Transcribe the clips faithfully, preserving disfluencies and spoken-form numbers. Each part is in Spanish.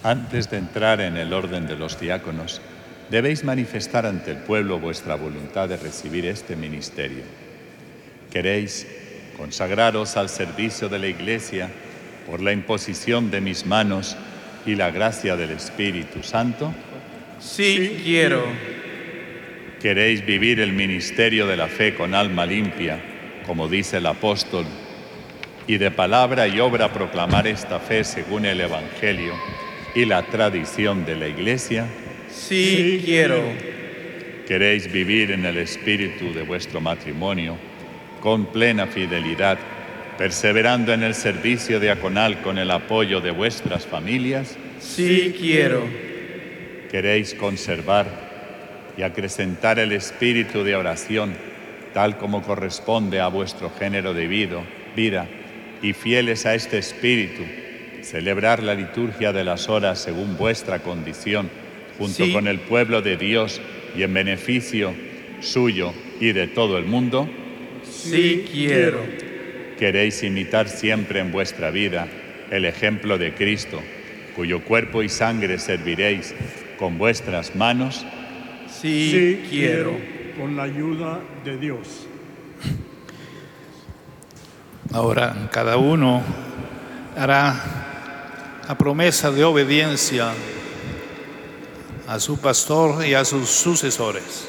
Antes de entrar en el orden de los diáconos, debéis manifestar ante el pueblo vuestra voluntad de recibir este ministerio. ¿Queréis consagraros al servicio de la Iglesia por la imposición de mis manos y la gracia del Espíritu Santo? Sí, sí, quiero. ¿Queréis vivir el ministerio de la fe con alma limpia, como dice el apóstol, y de palabra y obra proclamar esta fe según el Evangelio y la tradición de la Iglesia? Sí, sí, quiero. ¿Queréis vivir en el espíritu de vuestro matrimonio con plena fidelidad, perseverando en el servicio diaconal con el apoyo de vuestras familias? Sí, quiero. ¿Queréis conservar y acrecentar el espíritu de oración, tal como corresponde a vuestro género de vida, y fieles a este espíritu, celebrar la liturgia de las horas según vuestra condición, junto sí. con el pueblo de Dios y en beneficio suyo y de todo el mundo? Sí, quiero. ¿Queréis imitar siempre en vuestra vida el ejemplo de Cristo, cuyo cuerpo y sangre serviréis con vuestras manos? Sí, sí quiero. Con la ayuda de Dios. Ahora cada uno hará la promesa de obediencia a su pastor y a sus sucesores.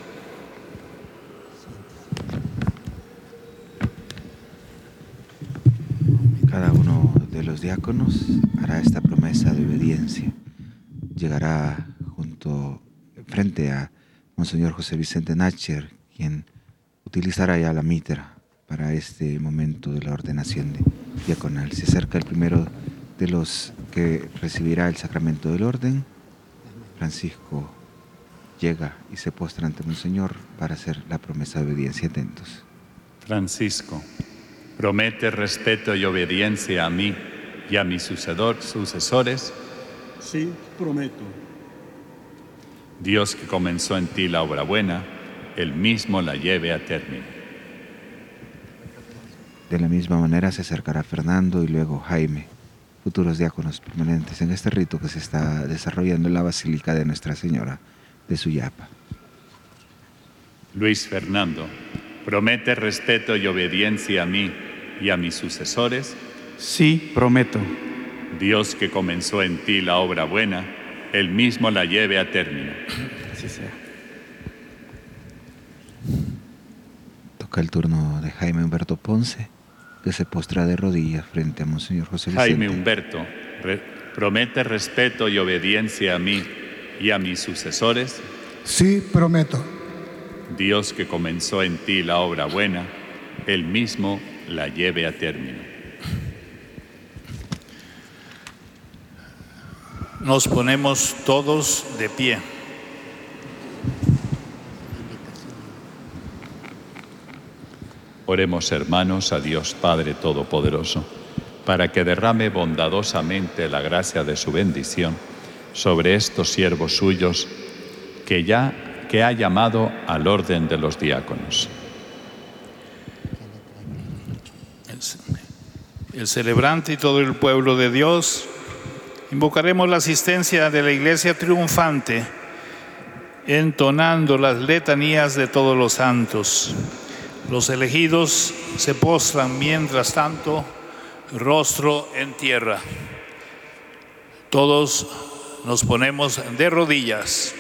Cada uno de los diáconos hará esta promesa de obediencia. Llegará junto frente a Monseñor José Vicente Nacher, quien utilizará ya la mitra para este momento de la ordenación de diaconal. Se acerca el primero de los que recibirá el sacramento del orden. Francisco llega y se postra ante Monseñor para hacer la promesa de obediencia. Atentos. Francisco, promete respeto y obediencia a mí y a mis sucedor, sucesores. Sí, prometo. Dios que comenzó en ti la obra buena, Él mismo la lleve a término. De la misma manera se acercará Fernando y luego Jaime, futuros diáconos permanentes en este rito que se está desarrollando en la Basílica de Nuestra Señora de Suyapa. Luis Fernando, promete respeto y obediencia a mí y a mis sucesores. Sí, prometo. Dios que comenzó en ti la obra buena, Él mismo la lleve a término. Así sea. Toca el turno de Jaime Humberto Ponce, que se postra de rodillas frente a Monseñor José Vicente. Jaime Humberto, re- promete respeto y obediencia a mí y a mis sucesores. Sí, prometo. Dios que comenzó en ti la obra buena, Él mismo la lleve a término. Nos ponemos todos de pie. Oremos, hermanos, a Dios Padre Todopoderoso, para que derrame bondadosamente la gracia de su bendición sobre estos siervos suyos que ya que ha llamado al orden de los diáconos. El celebrante y todo el pueblo de Dios, invocaremos la asistencia de la Iglesia triunfante, entonando las letanías de todos los santos. Los elegidos se postran mientras tanto, rostro en tierra. Todos nos ponemos de rodillas.